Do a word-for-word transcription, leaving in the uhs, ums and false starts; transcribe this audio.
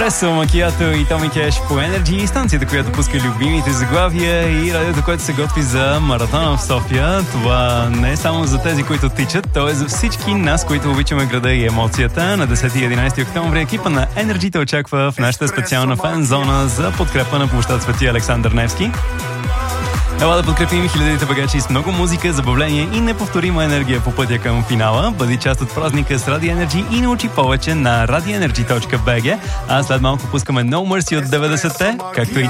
Espresso, Macchiato и Томи Кеш по Energy, станцията, която пуска любимите заглавия и радиото, което се готви за маратона в София. Това не е само за тези, които тичат, то е за всички нас, които обичаме града и емоцията. На десети и единайсети октомври екипа на Energy те очаква в нашата специална фан зона за подкрепа на площад Свети Александър Невски. Ела да подкрепим хилядите багачи с много музика, забавление и неповторима енергия по пътя към финала. Бъди част от празника с Radio Energy и научи повече на радио енерджи точка би джи. А след малко пускаме No Mercy от деветдесетте, както и